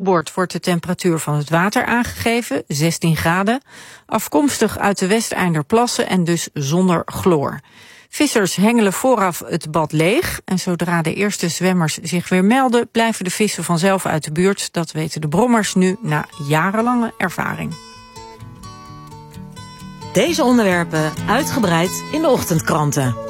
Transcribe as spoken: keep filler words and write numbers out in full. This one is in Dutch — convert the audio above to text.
toetsenbord wordt de temperatuur van het water aangegeven, zestien graden. Afkomstig uit de Westeinderplassen en dus zonder chloor. Vissers hengelen vooraf het bad leeg. En zodra de eerste zwemmers zich weer melden, blijven de vissen vanzelf uit de buurt. Dat weten de brommers nu na jarenlange ervaring. Deze onderwerpen uitgebreid in de ochtendkranten.